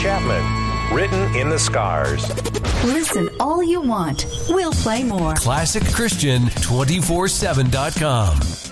Chapman, Written in the Scars. Listen all you want. We'll play more. ClassicChristian247.com.